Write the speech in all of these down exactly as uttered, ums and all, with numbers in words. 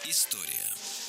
История.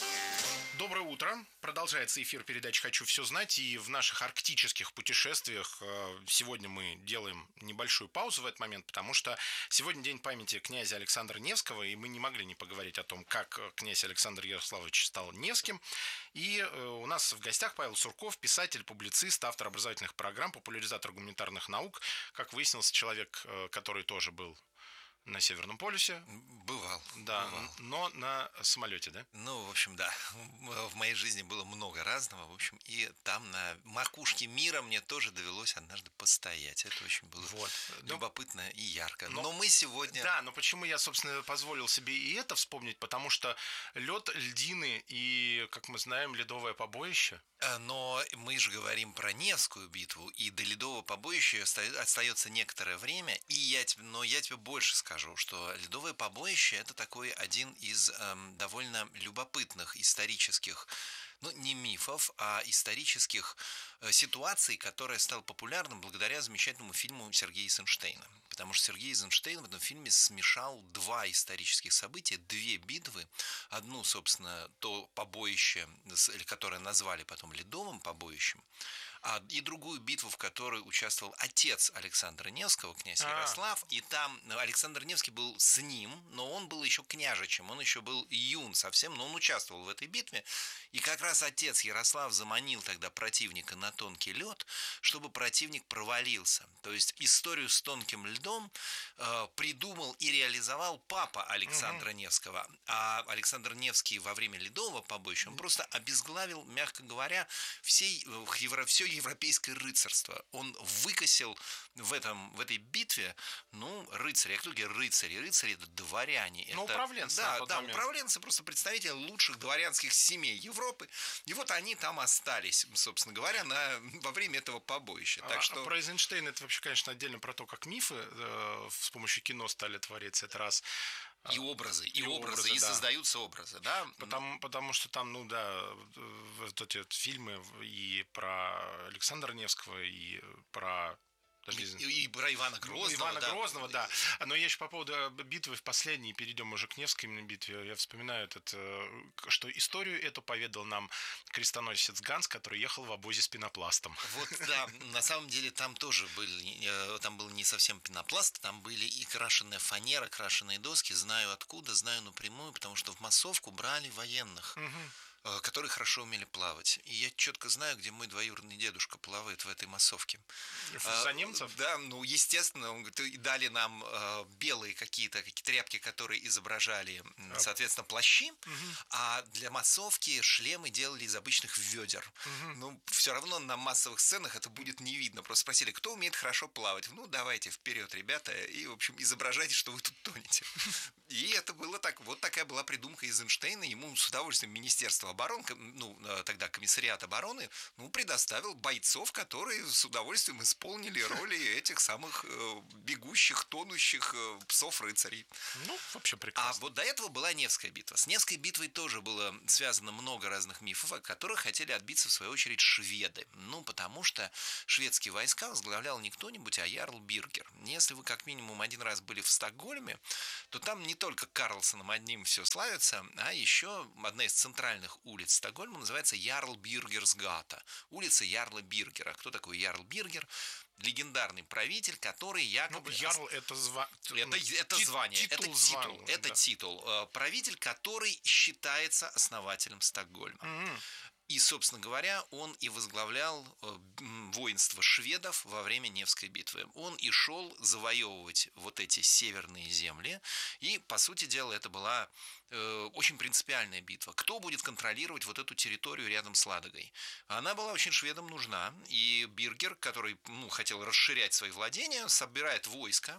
Доброе утро. Продолжается эфир передачи «Хочу все знать». И в наших арктических путешествиях сегодня мы делаем небольшую паузу в этот момент, потому что сегодня день памяти князя Александра Невского, и мы не могли не поговорить о том, как князь Александр Ярославович стал Невским. И у нас в гостях Павел Сурков, писатель, публицист, автор образовательных программ, популяризатор гуманитарных наук. Как выяснилось, человек, который тоже был на Северном полюсе. Бывал. Да, бывал. но на самолете, да? Ну, в общем, да. В моей жизни было много разного. В общем, и там на макушке мира мне тоже довелось однажды постоять. Это очень было вот. любопытно и ярко. Но, но мы сегодня... Да, но почему я, собственно, позволил себе и это вспомнить? Потому что лед, льдины и, как мы знаем, ледовое побоище. Но мы же говорим про Невскую битву, и до ледового побоища остается некоторое время, и я тебе, но я тебе больше скажу, что ледовое побоище – это такой один из эм, довольно любопытных исторических, ну, не мифов, а исторических э, ситуаций, которая стала популярным благодаря замечательному фильму Сергея Эйзенштейна. Потому что Сергей Эйзенштейн в этом фильме смешал два исторических события, две битвы. Одну, собственно, то побоище, которое назвали потом ледовым побоищем, а, и другую битву, в которой участвовал отец Александра Невского, князь Ярослав. И там Александр Невский был с ним, но он был еще княжичем, он еще был юн совсем, но он участвовал в этой битве. И как раз отец Ярослав заманил тогда противника на тонкий лед, чтобы противник провалился. То есть историю с тонким льдом э, придумал и реализовал папа Александра угу. Невского. А Александр Невский во время ледового побоища, он просто обезглавил, мягко говоря, всей, евро, все европейское рыцарство. Он выкосил в, этом, в этой битве, ну, рыцари. А кто такие рыцари? Рыцари – это дворяне. Ну, это, управленцы. Да, да, управленцы, просто представители лучших дворянских семей Европы. И вот они там остались, собственно говоря, на, во время этого побоища. Так а, что... Про Эйзенштейна это вообще, конечно, отдельно про то, как мифы э, с помощью кино стали твориться. Это раз. И образы, и, и образы, образы, и да. создаются образы, да? Потому, потому что там, ну да, вот эти вот фильмы и про Александра Невского, и про... И, и про Ивана Грозного. Ивана да. Грозного, да. Но я еще по поводу битвы в последней, перейдем уже к Невской именно битве, я вспоминаю, этот, что историю эту поведал нам крестоносец Ганс, который ехал в обозе с пенопластом. Вот, да, на самом деле там тоже были, там был не совсем пенопласт, там были и крашеная фанера, крашеные доски, знаю откуда, знаю напрямую, потому что в массовку брали военных. Угу. Которые хорошо умели плавать. И я четко знаю, где мой двоюродный дедушка плавает в этой массовке. За немцев? Да, ну, естественно, он говорит, дали нам белые какие-то какие тряпки, которые изображали, соответственно, плащи, угу. а для массовки шлемы делали из обычных ведер. Угу. Ну, все равно на массовых сценах это будет не видно. Просто спросили, кто умеет хорошо плавать? Ну, давайте вперед, ребята, и, в общем, изображайте, что вы тут тонете. И это было так, вот такая была придумка Эйзенштейна, ему с удовольствием Министерство обороны, ну, тогда комиссариат обороны, ну, предоставил бойцов, которые с удовольствием исполнили роли этих самых э, бегущих, тонущих э, псов-рыцарей. Ну, вообще прекрасно. А вот до этого была Невская битва. С Невской битвой тоже было связано много разных мифов, от которых хотели отбиться, в свою очередь, шведы. Ну, потому что шведские войска возглавлял не кто-нибудь, а Ярл Биргер. Если вы как минимум один раз были в Стокгольме, то там не только Карлсоном одним все славится, а еще одна из центральных улиц Стокгольма называется Ярл Биргерсгата. Улица Ярла Биргера. Кто такой Ярл Биргер? Легендарный правитель, который якобы... Ну, Ярл это, зва... это, это Тит... звание, титул, это титул, звание, это да. титул. Правитель, который считается основателем Стокгольма. Mm-hmm. И, собственно говоря, он и возглавлял воинство шведов во время Невской битвы. Он и шел завоевывать вот эти северные земли. И, по сути дела, это была э, очень принципиальная битва. Кто будет контролировать вот эту территорию рядом с Ладогой? Она была очень шведам нужна. И Биргер, который ну, хотел расширять свои владения, собирает войско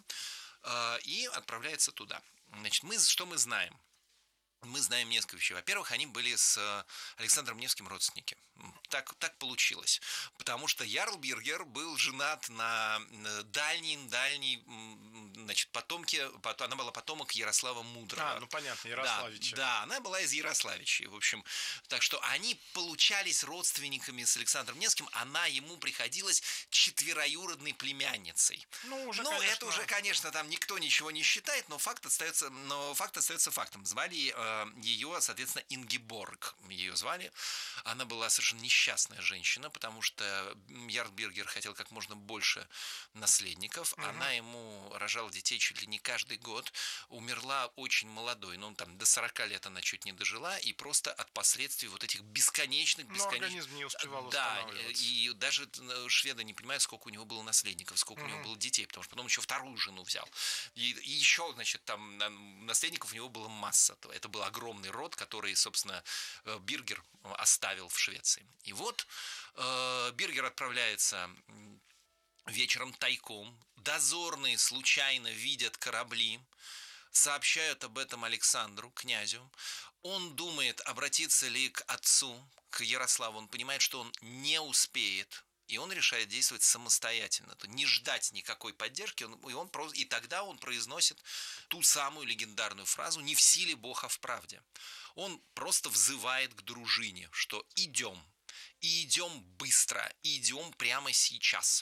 э, и отправляется туда. Значит, мы, что мы знаем? Мы знаем несколько вещей. Во-первых, они были с Александром Невским родственники. Так, так получилось. Потому что Ярл Биргер был женат на дальней, дальней значит, потомки, она была потомок Ярослава Мудрого. А, ну понятно, Ярославича. Да, да, она была из Ярославичей, в общем. Так что они получались родственниками с Александром Невским, она ему приходилась четвероюродной племянницей. Ну, уже, ну конечно... это уже, конечно, там никто ничего не считает, но факт остается, но факт остается фактом. Звали э, ее, соответственно, Ингеборг. Ее звали. Она была совершенно несчастная женщина, потому что Ярдбергер хотел как можно больше наследников. Угу. Она ему рожала детей чуть ли не каждый год. Умерла очень молодой. Ну, там, до сорока лет она чуть не дожила. И просто от последствий вот этих бесконечных... бесконечных... Но организм не успевал да, устанавливаться. И даже шведы не понимают, сколько у него было наследников, сколько угу. у него было детей. Потому что потом еще вторую жену взял. И, и еще, значит, там наследников у него было масса. Это был огромный род, который, собственно, Биргер оставил в Швеции. И вот э, Биргер отправляется вечером тайком. Дозорные случайно видят корабли, сообщают об этом Александру, князю. Он думает, обратиться ли к отцу, к Ярославу. Он понимает, что он не успеет. И он решает действовать самостоятельно, не ждать никакой поддержки, он, и, он, и тогда он произносит ту самую легендарную фразу «Не в силе Бог, а в правде». Он просто взывает к дружине, что идем, и идем быстро, и идем прямо сейчас.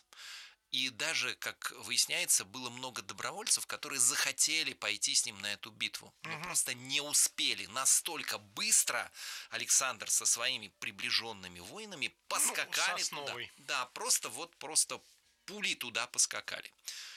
И даже, как выясняется, было много добровольцев, которые захотели пойти с ним на эту битву, но угу. просто не успели. Настолько быстро Александр со своими приближенными воинами поскакали ну, туда. Да, просто вот просто пули туда поскакали.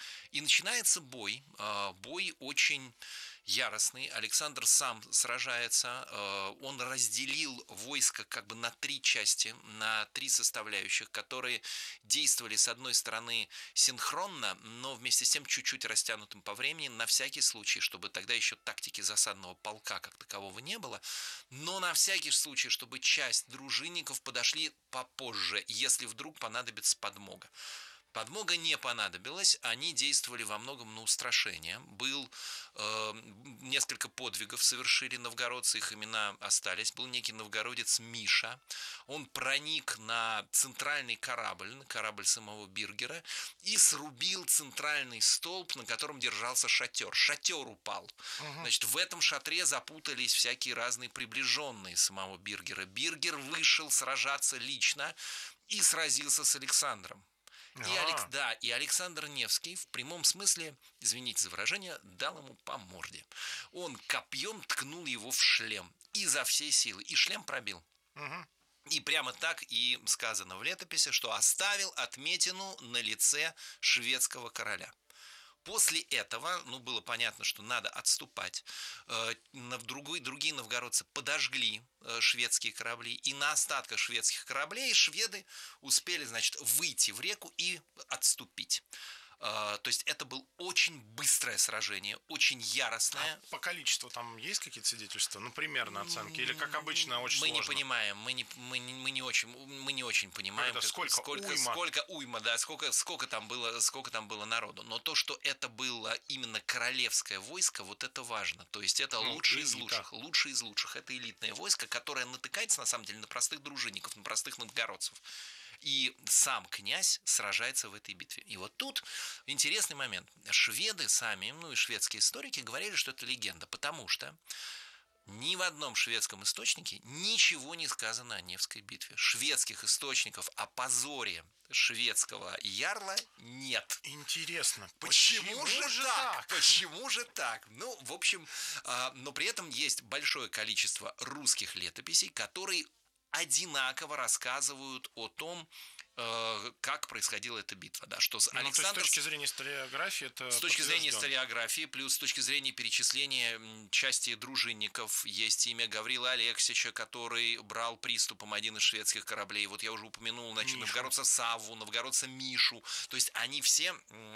И начинается бой. Бой очень яростный. Александр сам сражается. Он разделил войско как бы на три части, на три составляющих, которые действовали с одной стороны синхронно, но вместе с тем чуть-чуть растянутым по времени, на всякий случай, чтобы тогда еще тактики засадного полка как такового не было, но на всякий случай, чтобы часть дружинников подошли попозже, если вдруг понадобится подмога. Подмога не понадобилась, они действовали во многом на устрашение. Был э, несколько подвигов совершили новгородцы, их имена остались. Был некий новгородец Миша. Он проник на центральный корабль, на корабль самого Биргера, и срубил центральный столб, на котором держался шатер. Шатер упал. Угу. Значит, в этом шатре запутались всякие разные приближенные самого Биргера. Биргер вышел сражаться лично и сразился с Александром. И, Алекс, да, и Александр Невский в прямом смысле, извините за выражение, дал ему по морде. Он копьем ткнул его в шлем изо всей силы, и шлем пробил. Угу. И прямо так и сказано в летописи, что оставил отметину на лице шведского короля. После этого, ну, было понятно, что надо отступать. Другой, другие новгородцы подожгли шведские корабли, и на остатках шведских кораблей шведы успели, значит, выйти в реку и отступить. То есть это было очень быстрое сражение, очень яростное. А по количеству там есть какие-то свидетельства? Ну, примерно оценки? Или, как обычно, очень мы сложно? Мы не понимаем, мы не, мы, не, мы не очень, мы не очень понимаем, это как, сколько, сколько, уйма. сколько уйма, да, сколько, сколько, там было, сколько там было народу. Но то, что это было именно королевское войско, вот это важно. То есть это ну, лучшие из лучших, лучшие из лучших. Это элитное войско, которое натыкается, на самом деле, на простых дружинников, на простых новгородцев. И сам князь сражается в этой битве. И вот тут интересный момент. Шведы сами, ну и шведские историки говорили, что это легенда, потому что ни в одном шведском источнике ничего не сказано о Невской битве. Шведских источников о позоре шведского ярла нет. Интересно, почему, почему же, же так? так? Почему же так? Ну, в общем, но при этом есть большое количество русских летописей, которые одинаково рассказывают о том, как происходила эта битва, да, что ну, Александр... То есть, с точки зрения историографии это С точки зрения историографии, плюс с точки зрения перечисления части дружинников, есть имя Гаврила Алексича, который брал приступом один из шведских кораблей. Вот я уже упомянул, значит, новгородца Савву, новгородца Мишу. То есть они все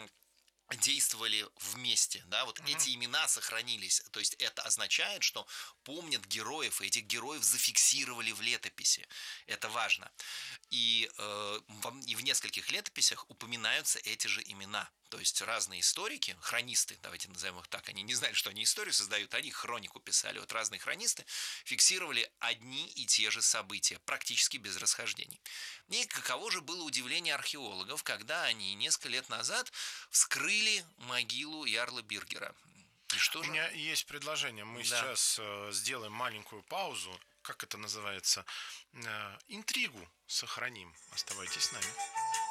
действовали вместе, да, вот uh-huh. эти имена сохранились, то есть это означает, что помнят героев, и этих героев зафиксировали в летописи, это важно, и, э, в, и в нескольких летописях упоминаются эти же имена, то есть разные историки, хронисты, давайте назовем их так, они не знали, что они историю создают, они хронику писали, вот разные хронисты фиксировали одни и те же события, практически без расхождений. И каково же было удивление археологов, когда они несколько лет назад вскрыли открыли могилу Ярла Биргера. И что У же? меня есть предложение. Мы Да. сейчас э, сделаем маленькую паузу. Как это называется? Э, интригу сохраним. Оставайтесь с нами.